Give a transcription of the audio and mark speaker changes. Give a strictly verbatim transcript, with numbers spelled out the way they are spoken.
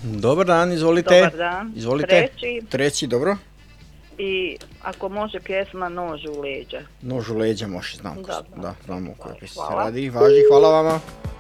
Speaker 1: Dobar dan, izvolite.
Speaker 2: Dobar dan.
Speaker 1: Izvolite.
Speaker 2: Treći.
Speaker 1: Treći, dobro.
Speaker 2: I ako može pjesma Nož u leđa.
Speaker 1: Nož u leđa može, znam.
Speaker 2: Da,
Speaker 1: Da, znamo o kojoj pjesmi se
Speaker 2: Hvala.
Speaker 1: radi. Važi, hvala vama.